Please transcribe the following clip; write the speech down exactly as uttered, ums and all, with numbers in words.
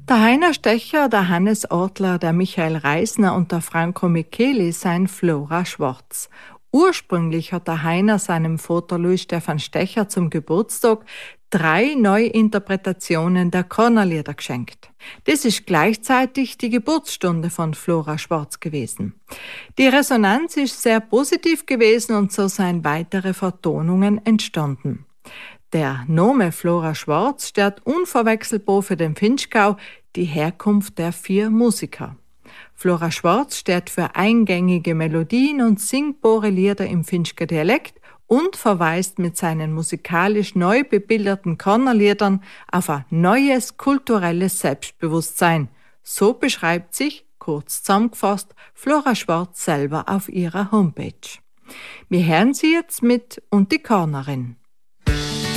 Der Heiner Stecher, der Hannes Ortler, der Michael Reisner und der Franco Micheli seien Flora Schwarz. Ursprünglich hat der Heiner seinem Vater Louis Stefan Stecher zum Geburtstag drei Neuinterpretationen der Kornerlieder geschenkt. Das ist gleichzeitig die Geburtsstunde von Flora Schwarz gewesen. Die Resonanz ist sehr positiv gewesen und so seien weitere Vertonungen entstanden. Der Name Flora Schwarz steht unverwechselbar für den Vinschgau, die Herkunft der vier Musiker. Flora Schwarz steht für eingängige Melodien und singbare Lieder im Vinschger Dialekt und verweist mit seinen musikalisch neu bebilderten Kornerliedern auf ein neues kulturelles Selbstbewusstsein. So beschreibt sich, kurz zusammengefasst, Flora Schwarz selber auf ihrer Homepage. Wir hören sie jetzt mit Und die Kornerin.